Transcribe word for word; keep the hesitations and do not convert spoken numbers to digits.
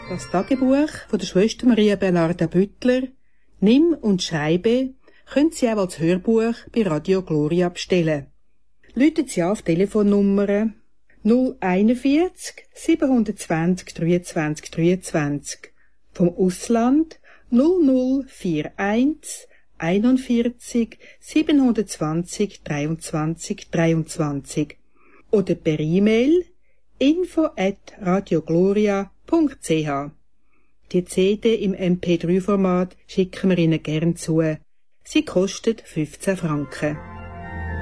Das Tagebuch von der Schwester Maria Bernarda Büttler, Nimm und Schreibe, können Sie auch als Hörbuch bei Radio Gloria bestellen. Rufen Sie an auf Telefonnummer null einundvierzig siebenhundertzwanzig dreiundzwanzig dreiundzwanzig, vom Ausland null null eins eins einundvierzig siebenhundertzwanzig dreiundzwanzig dreiundzwanzig oder per E-Mail info at radiogloria punkt c h. Die C D im M P drei Format schicken wir Ihnen gern zu. Sie kostet fünfzehn Franken.